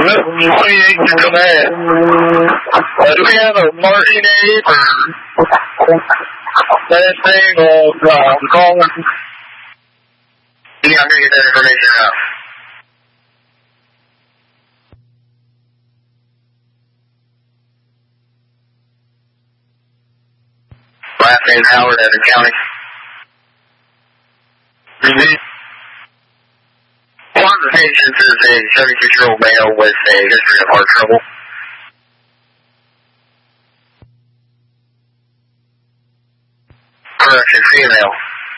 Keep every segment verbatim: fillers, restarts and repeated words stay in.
twenty-eight to command. Uh, do we have a marching aid or last name of uh, the caller? Yeah, I'm going to get that information out. Last name Howard, Evan County. Mm-hmm. One of the patients is a seventy-six-year-old male with a history of heart trouble. Correction, female.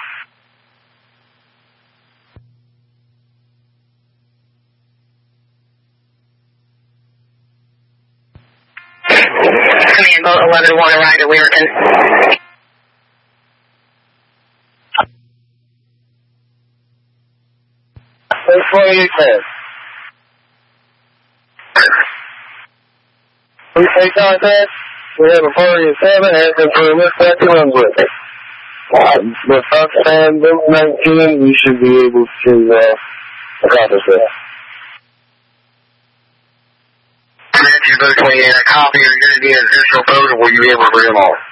Command boat eleven one arrived at Weaverton. twenty-eight ten. Please take contact. We have a party at seven, has been for a lift back to Brunswick. With us and nineteen, we should be able to uh, accomplish that. Command you both twenty-eight, a copy. Are you going to need an additional boat, or will you be able to bring them all?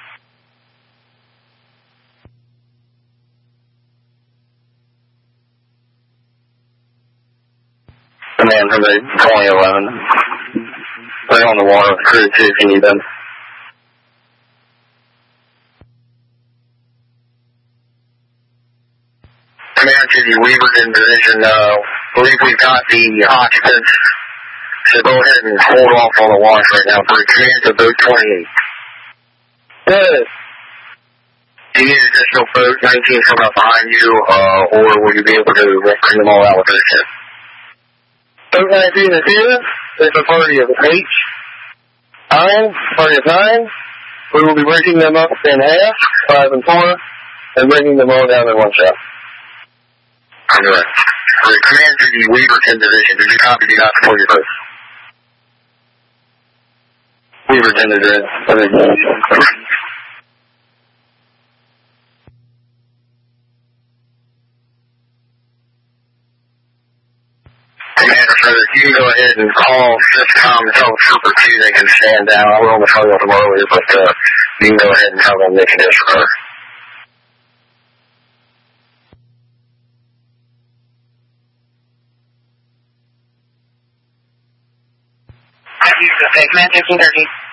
Command from the twenty eleven. They're on the water with crew too if you need them. Command to the Weaverton division, uh, I believe we've got the occupants, so go ahead and hold off on the launch right now for command to boat twenty-eight. Good. Do you need an additional boat, nineteen coming up behind you, uh, or will you be able to bring them all out with their ship? Boat nineteen is here. There's a party of eight. Nine, party of nine. We will be breaking them up in half, five and four, and bringing them all down in one shot. Correct. For the command to the Weaverton division, did you copy do not support your post? Weaverton division. Commander Feathers, you can go ahead and call SysCom and tell Trooper two they can stand down. I will on the phone with them earlier, but uh, you can go ahead and tell them they can disregard. Command fifteen thirteen.